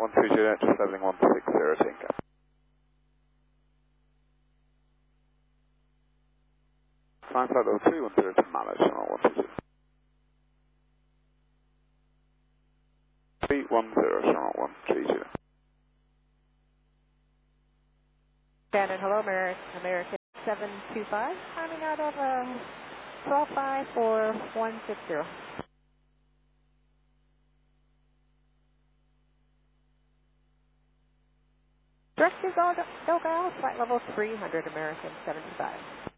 130, just leveling 160, Tinker. Climb flight level 210 to Mallet, channel 130. 310, channel 130. Shannon, hello, American 725, climbing out of 125 for 160. Direct to Doga, flight level 300, American 75.